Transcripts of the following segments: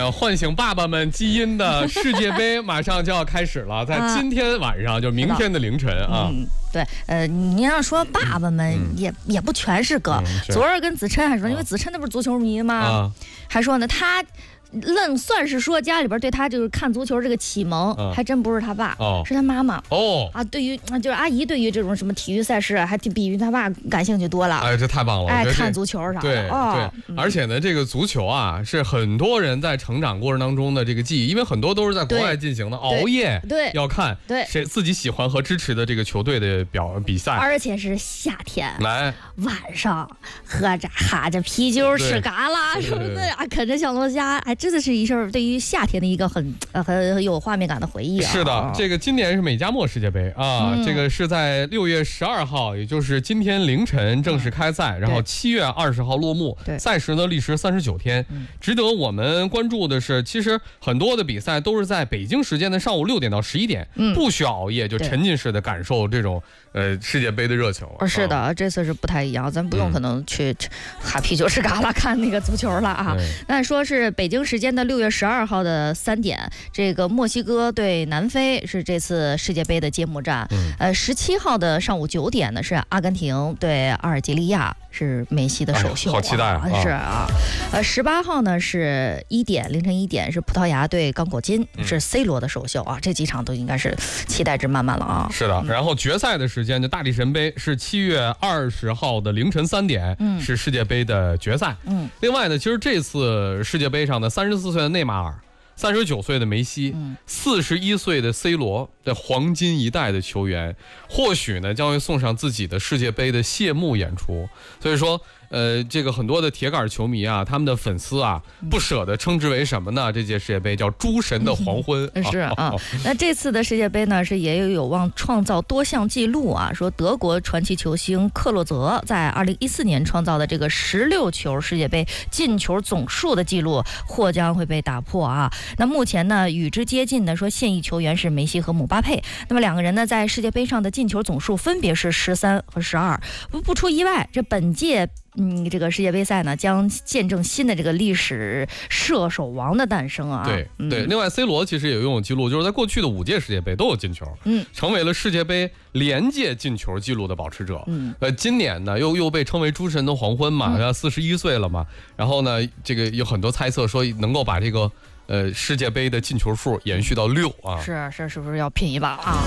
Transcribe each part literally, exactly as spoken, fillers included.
呀，唤醒爸爸们基因的世界杯马上就要开始了，在今天晚上，就明天的凌晨啊。 嗯，对，呃，你要说爸爸们也、嗯、也不全是哥。嗯、昨儿跟子琛还说，因为子琛那不是足球迷吗？啊、还说呢，他。愣算是说家里边对他就是看足球这个启蒙，嗯、还真不是他爸，哦、是他妈妈。哦啊，对于就是阿姨对于这种什么体育赛事还比于他爸感兴趣多了。 哎，这太棒了！ 哎，看足球啥的。 对、哦、对、嗯，而且呢，这个足球啊，是很多人在成长过程当中的这个记忆，因为很多都是在国外进行的，熬夜对要看对谁自己喜欢和支持的这个球队的表比赛， 而且是夏天来晚上喝着哈着啤酒吃嘎啦什么的啊，啃着小龙虾，哎，真的是一事对于夏天的一个很呃很有画面感的回忆啊！ 是的，这个今年是美加墨世界杯啊，嗯、这个是在六月十二号，也就是今天凌晨正式开赛，嗯、然后七月二十号落幕。赛时呢历时三十九天。嗯、值得我们关注的是，其实很多的比赛都是在北京时间的上午六点到十一点，嗯、不需要熬夜，就沉浸式的感受这种呃世界杯的热情。 是的，啊、这次是不太一样，咱不用可能去哈啤酒吃嘎啦看那个足球了啊。那说是北京时间的六月十二号的三点，这个墨西哥对南非是这次世界杯的揭幕战。嗯、呃，十七号的上午九点呢是阿根廷对阿尔及利亚，是梅西的首秀、啊哎， 好期待啊！ 是啊，呃，十八号呢是一点凌晨一点是葡萄牙对刚果金，嗯、是 C 罗的首秀啊，这几场都应该是期待值满满了啊！ 是的，嗯、然后决赛的时间就大力神杯是七月二十号的凌晨三点，嗯、是世界杯的决赛。嗯，另外呢，其实这次世界杯上的三十四岁的内马尔。三十九岁的梅西，四十一岁的 C 罗的黄金一代的球员，或许呢将会送上自己的世界杯的谢幕演出。所以说，呃，这个很多的铁杆球迷啊，他们的粉丝啊，不舍得称之为什么呢？这届世界杯叫“诸神的黄昏”。 嗯、是啊，那这次的世界杯呢，是也有有望创造多项纪录啊。说德国传奇球星克洛泽在二零一四年创造的这个十六球世界杯进球总数的纪录，或将会被打破啊。那目前呢，与之接近的说现役球员是梅西和姆巴佩，那么两个人呢，在世界杯上的进球总数分别是十三和十二。不不出意外，这本届。嗯，这个世界杯赛呢，将见证新的这个历史射手王的诞生啊！ 对对，嗯、另外 C 罗其实也拥有记录，就是在过去的五届世界杯都有进球，嗯，成为了世界杯连届进球记录的保持者。嗯，呃，今年呢，又又被称为诸神的黄昏嘛，要四十一岁了嘛，然后呢，这个有很多猜测说能够把这个呃世界杯的进球数延续到六啊， 是是是不是要拼一把啊？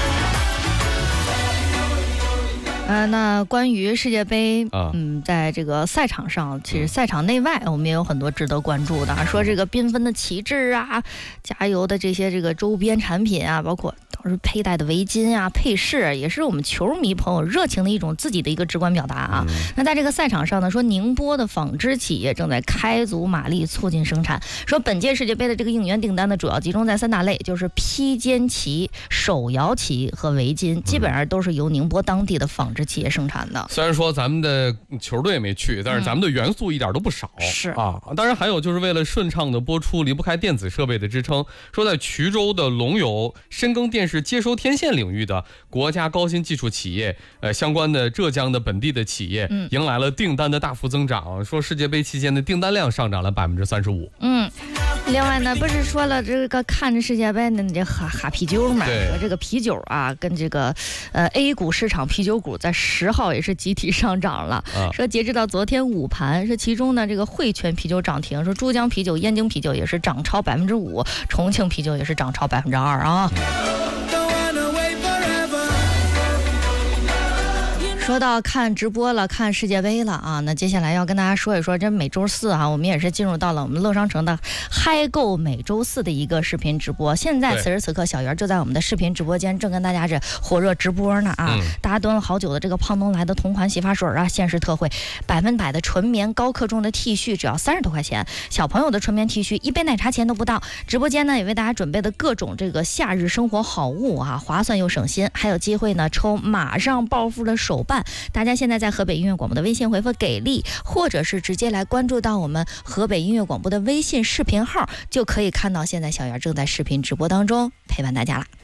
呃，那关于世界杯，啊、嗯，在这个赛场上，其实赛场内外我们也有很多值得关注的。说这个缤纷的旗帜啊，加油的这些这个周边产品啊，包括当时佩戴的围巾啊、配饰，也是我们球迷朋友热情的一种自己的一个直观表达啊。嗯、那在这个赛场上呢，说宁波的纺织企业正在开足马力促进生产。说本届世界杯的这个应援订单呢，主要集中在三大类，就是披肩旗、手摇旗和围巾，基本上都是由宁波当地的纺织企业生产的。 虽然说咱们的球队没去，但是咱们的元素一点都不少。 嗯、是啊，当然还有就是为了顺畅的播出，离不开电子设备的支撑。说在衢州的龙游深耕电视接收天线领域的国家高新技术企业，呃，相关的浙江的本地的企业，嗯、迎来了订单的大幅增长。说世界杯期间的订单量上涨了百分之三十五。 嗯。另外呢，不是说了这个看着世界杯呢，你这哈哈啤酒嘛，说这个啤酒啊，跟这个呃 A 股市场啤酒股在十号也是集体上涨了。啊、说截止到昨天午盘，说其中呢这个汇泉啤酒涨停，说珠江啤酒、燕京啤酒也是涨超百分之五，重庆啤酒也是涨超百分之二啊。说到看直播了，看世界杯了啊，那接下来要跟大家说一说，这每周四啊，我们也是进入到了我们乐商城的嗨购每周四的一个视频直播。现在此时此刻，小袁就在我们的视频直播间，正跟大家这火热直播呢啊！嗯、大家蹲了好久的这个胖东来的同款洗发水啊，限时特惠，百分百的纯棉高克重的 T 恤只要三十多块钱，小朋友的纯棉 T 恤一杯奶茶钱都不到。直播间呢也为大家准备的各种这个夏日生活好物啊，划算又省心，还有机会呢抽马上暴富的手办。大家现在在河北音乐广播的微信回复给力，或者是直接来关注到我们河北音乐广播的微信视频号，就可以看到现在小袁正在视频直播当中陪伴大家了。